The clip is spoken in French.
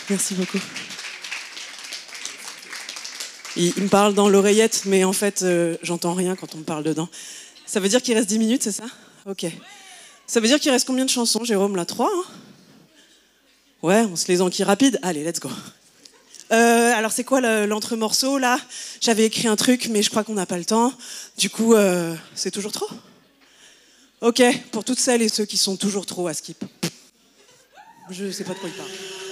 Merci beaucoup. Il me parle dans l'oreillette, mais en fait, j'entends rien quand on me parle dedans. Ça veut dire qu'il reste 10 minutes, c'est ça? Ok. Ça veut dire qu'il reste combien de chansons, Jérôme, là? 3, hein? Ouais, on se les enquille rapide. Allez, let's go. Alors, c'est quoi l'entre-morceau, là? J'avais écrit un truc, mais je crois qu'on n'a pas le temps. Du coup, c'est toujours trop? Ok, pour toutes celles et ceux qui sont toujours trop à skip. Je sais pas de quoi il parle.